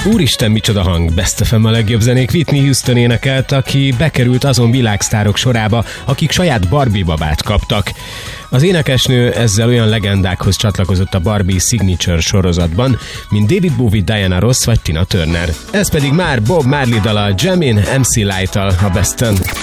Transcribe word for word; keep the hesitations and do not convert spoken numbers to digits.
Úristen, micsoda hang! Best ef em a legjobb zenék Whitney Houston énekelt, aki bekerült azon világsztárok sorába, akik saját Barbie babát kaptak. Az énekesnő ezzel olyan legendákhoz csatlakozott a Barbie Signature sorozatban, mint David Bowie, Diana Ross vagy Tina Turner. Ez pedig már Bob Marley dala Jamin em cé Light-tal a Besten.